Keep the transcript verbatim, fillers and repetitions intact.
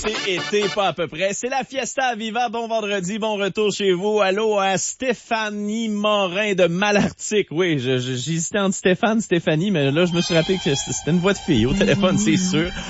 c'est été, pas à peu près. C'est la Fiesta à Viva. Bon vendredi, bon retour chez vous. Allô à Stéphanie Morin de Malartic. Oui, je, je, j'hésitais entre Stéphane, Stéphanie, mais là, je me suis rappelé que c'était une voix de fille au téléphone, c'est sûr.